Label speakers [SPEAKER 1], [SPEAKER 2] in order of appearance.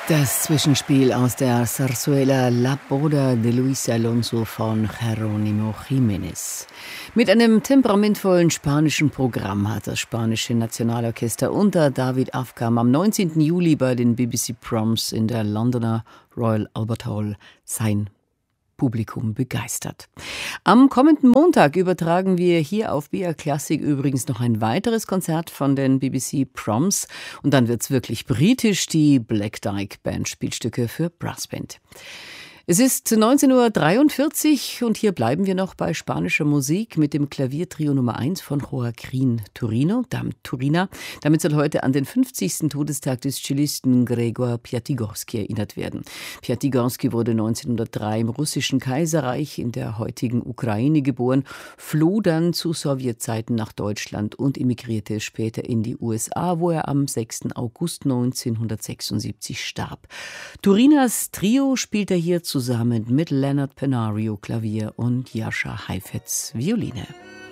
[SPEAKER 1] Das Zwischenspiel aus der Zarzuela La Boda de Luis Alonso von Jerónimo Jiménez. Mit einem temperamentvollen spanischen Programm hat das spanische Nationalorchester unter David Afkam am 19. Juli bei den BBC Proms in der Londoner Royal Albert Hall sein Publikum begeistert. Am kommenden Montag übertragen wir hier auf BR Classic übrigens noch ein weiteres Konzert von den BBC Proms und dann wird's wirklich britisch. Die Black Dyke Band spielt Stücke für Brassband. Es ist 19:43 Uhr und hier bleiben wir noch bei spanischer Musik mit dem Klaviertrio Nummer 1 von Joaquín Turina. Damit soll heute an den 50. Todestag des Cellisten Gregor Piatigorsky erinnert werden. Piatigorsky wurde 1903 im russischen Kaiserreich in der heutigen Ukraine geboren, floh dann zu Sowjetzeiten nach Deutschland und emigrierte später in die USA, wo er am 6. August 1976 starb. Turinas Trio spielt er hier zusammen mit Leonard Penario Klavier und Jascha Heifetz Violine.